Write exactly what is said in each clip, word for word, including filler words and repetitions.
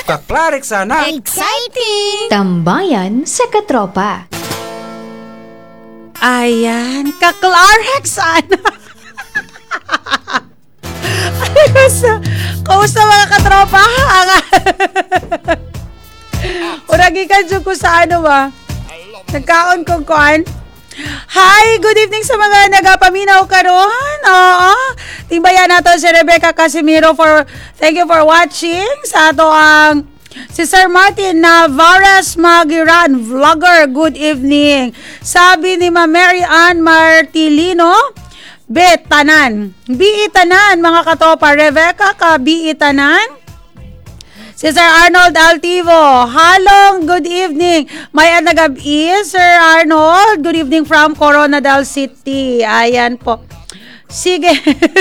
Kaklarik sana. Exciting! Tambayan sa katropa. Ayan, kaklarek sana. Kumusta? Kumusta mga katropa? Uragikan dyan ko sa ano ba? Nagkaon kong kuan. Hi, good evening sa mga nagapaminaw karon. Oo. Timbayan nato si Rebecca Casimiro for thank you for watching sa ato ang si Sir Martin Navarez Magiran, vlogger, good evening. Sabi ni Ma Mary Ann Martilino, Bet tanan. Biitanan mga katopa. Rebecca ka biitanan. Si Sir Arnold Altivo, halong good evening. May nagabi, Sir Arnold. Good evening from Coronadal City. Ayan po. Sige.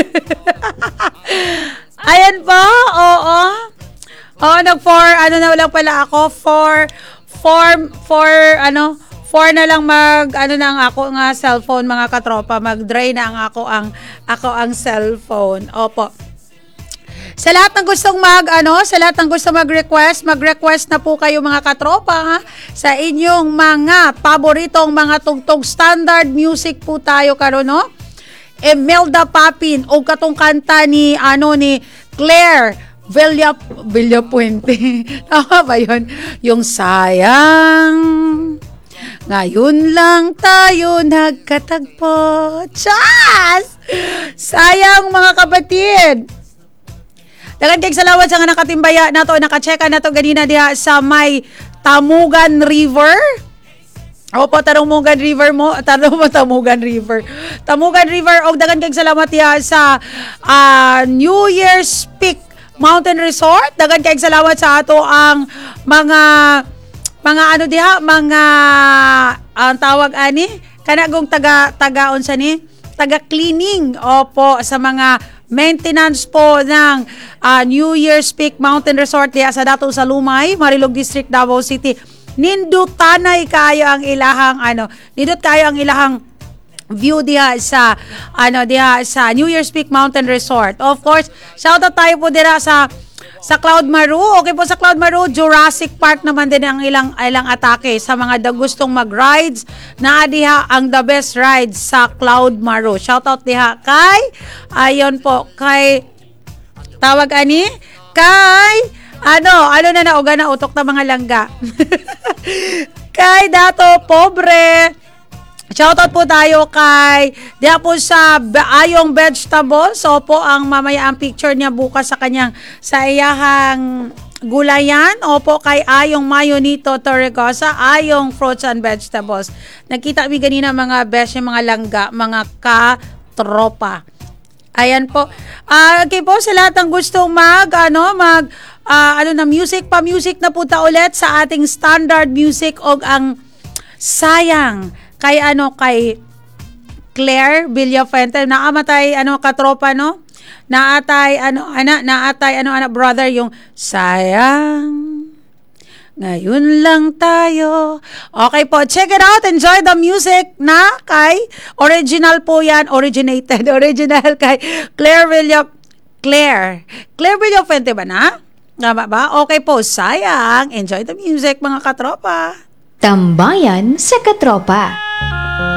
Ayan po, oo. Oo, nag-for, ano na lang pala ako, for, for, for, ano, for na lang mag, ano na ang ako nga cellphone, mga katropa. Mag-dry na ang ako ang, ako ang cellphone. Opo. Sa lahat ng gustong mag, ano, sa lahat ng gustong mag-request, mag-request na po kayo mga katropa, ha? Sa inyong mga paboritong mga tugtog standard music po tayo karon, no? Imelda Papin o katong kanta ni, ano, ni Claire Villa, Villapuente. Tama ba yun? Yung sayang, ngayon lang tayo nagkatagpo. Chas! Sayang mga kapatid. Dagan kay salawat sa nga nakatimbaya nato, nakatseka nato ganina diha sa may Tamugan River. Opo, Tamugan River mo, tanong mo Tamugan River. Tamugan River og dagan kay salamat diha sa uh, New Year's Peak Mountain Resort. Dagan kay salamat sa ato ang mga mga ano diha, mga ang tawag ani kanagong taga tagaon sa ni, taga cleaning. Opo, sa mga maintenance po ng uh, New Year's Peak Mountain Resort diya sa Dato sa Lumay, Marilog District, Davao City. Nindutanay kayo ang ilahang ano, nindut kayo ang ilahang view diha sa ano diha sa New Year's Peak Mountain Resort. Of course, shout out tayo po dira sa sa Cloud Maru. Okay po, sa Cloud Maru, Jurassic Park naman din ang ilang ilang atake sa mga da gustong mag-rides. Na diha ang the best rides sa Cloud Maru. Shout out diha kay ayon po kay tawag ani kay ano ano na nauga na utok na mga langga. Kay Dato Pobre. Shoutout po tayo kay diya po sa Ayong Vegetables. So po ang mamaya ang picture niya bukas sa kanyang sa iyahang gulayan. Opo, kay Ayong Mayonito Torregosa, Ayong Fruits and Vegetables. Nakita mi ganina mga besh, mga langga, mga katropa. Ayan po. Uh, okay po, sa lahat ng gustong mag, ano, mag, uh, ano na music, pa-music na po ta ulit sa ating standard music og ang sayang kay ano kay Claire Villafuente, naamatay ano katropa, no? Naatay ano ana naatay ano anak brother yung sayang ngayon lang tayo. Okay po, check it out, enjoy the music na kay original po yan, originated original kay Claire Villa Claire Claire Villafuente ba na? Tama ba? Okay po, sayang, enjoy the music mga katropa. Tambayan sa katropa.